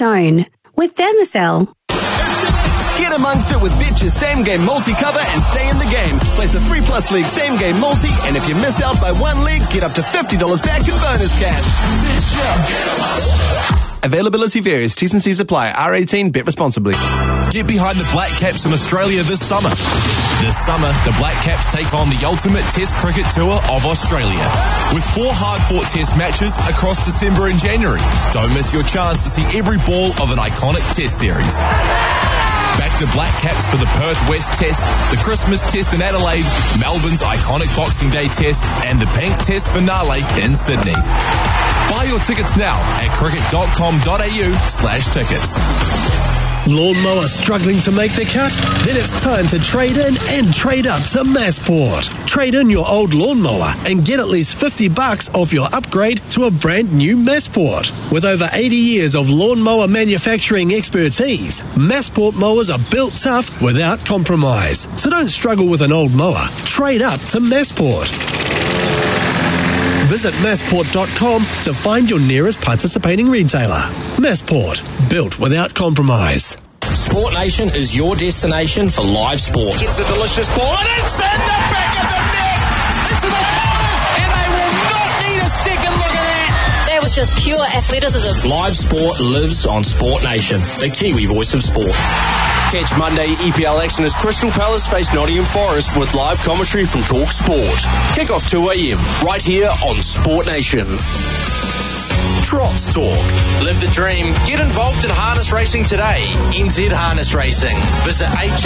zone with Thermacell. Get amongst it with Betcha's same-game multi-cover and stay in the game. Place a 3+ league same-game multi, and if you miss out by one league, get up to $50 back in bonus cash. Availability varies. T's and C's apply. R18. Bet responsibly. Get behind the Black Caps in Australia this summer. This summer, the Black Caps take on the ultimate Test cricket tour of Australia, with 4 hard-fought Test matches across December and January. Don't miss your chance to see every ball of an iconic Test series. Back to Black Caps for the Perth West Test, the Christmas Test in Adelaide, Melbourne's iconic Boxing Day Test, and the Pink Test finale in Sydney. Buy your tickets now at cricket.com.au/tickets. Lawnmower struggling to make the cut? Then it's time to trade in and trade up to Massport. Trade in your old lawnmower and get at least $50 off your upgrade to a brand new Massport. With over 80 years of lawnmower manufacturing expertise, Massport mowers are built tough without compromise. So don't struggle with an old mower. Trade up to Massport. Visit Massport.com to find your nearest participating retailer. Massport, built without compromise. Sport Nation is your destination for live sport. It's a delicious ball and it's in the back of the net. It's in the corner and they will not need a second look at that. That was just pure athleticism. Live sport lives on Sport Nation, the Kiwi voice of sport. Catch Monday EPL action as Crystal Palace face Nottingham Forest with live commentary from Talk Sport. Kick-off 2 a.m. right here on Sport Nation. Trots Talk. Live the dream. Get involved in harness racing today. NZ Harness Racing. Visit